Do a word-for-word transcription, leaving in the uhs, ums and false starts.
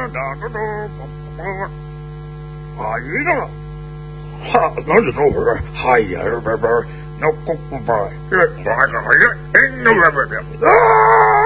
啊，一个，哈，那就走会儿，哎呀，别别，那过不吧，这快点，哎，那别别别啊！